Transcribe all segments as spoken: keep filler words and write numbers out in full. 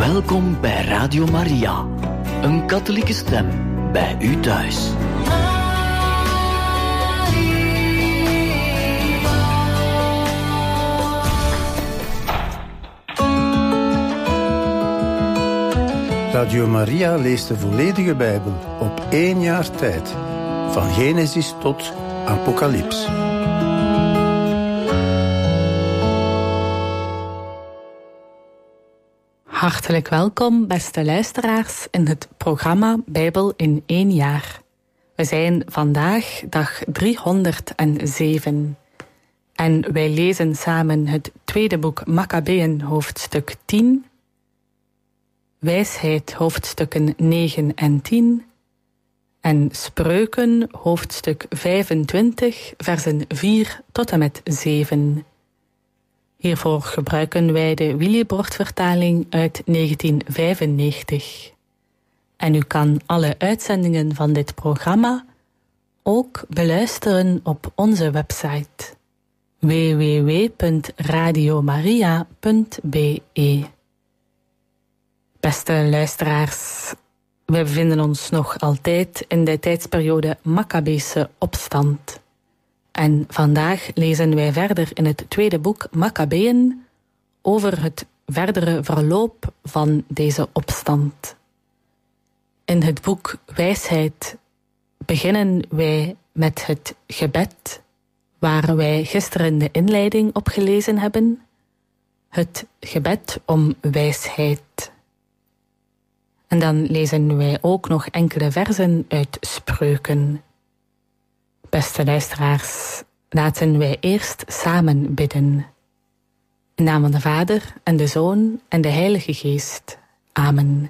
Welkom bij Radio Maria, een katholieke stem bij u thuis. Radio Maria leest de volledige Bijbel op één jaar tijd, van Genesis tot Apocalyps. Hartelijk welkom, beste luisteraars, in het programma Bijbel in één jaar. We zijn vandaag dag driehonderdzeven. En wij lezen samen het tweede boek Makkabeeën, hoofdstuk tien... Wijsheid, hoofdstukken negen en tien... en Spreuken, hoofdstuk vijfentwintig, versen vier tot en met zeven... Hiervoor gebruiken wij de Willibrord-vertaling uit negentien vijfennegentig. En u kan alle uitzendingen van dit programma ook beluisteren op onze website w w w punt radio maria punt b e. Beste luisteraars, wij bevinden ons nog altijd in de tijdsperiode Makkabeese opstand. En vandaag lezen wij verder in het tweede boek Makkabeeën over het verdere verloop van deze opstand. In het boek Wijsheid beginnen wij met het gebed, waar wij gisteren de inleiding op gelezen hebben. Het gebed om wijsheid. En dan lezen wij ook nog enkele versen uit Spreuken. Beste luisteraars, laten wij eerst samen bidden. In naam van de Vader en de Zoon en de Heilige Geest. Amen.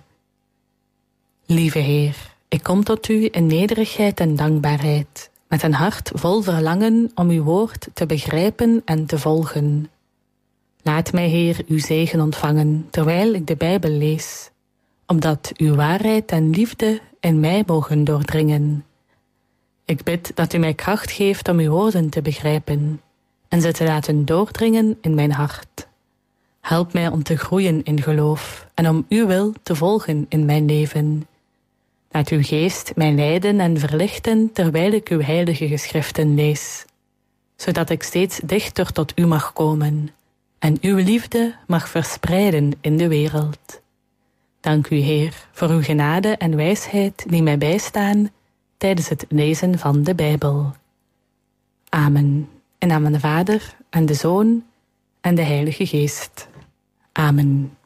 Lieve Heer, ik kom tot u in nederigheid en dankbaarheid, met een hart vol verlangen om uw woord te begrijpen en te volgen. Laat mij, Heer, uw zegen ontvangen, terwijl ik de Bijbel lees, opdat uw waarheid en liefde in mij mogen doordringen. Ik bid dat u mij kracht geeft om uw woorden te begrijpen en ze te laten doordringen in mijn hart. Help mij om te groeien in geloof en om uw wil te volgen in mijn leven. Laat uw geest mij leiden en verlichten terwijl ik uw heilige geschriften lees, zodat ik steeds dichter tot u mag komen en uw liefde mag verspreiden in de wereld. Dank u, Heer, voor uw genade en wijsheid die mij bijstaan tijdens het lezen van de Bijbel. Amen. In naam van de Vader en de Zoon en de Heilige Geest. Amen.